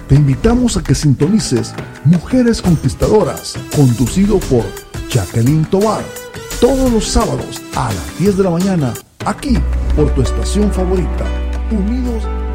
Te invitamos a que sintonices Mujeres Conquistadoras, conducido por Jacqueline Tovar, todos los sábados a las 10 de la mañana, aquí por tu estación favorita, Unidos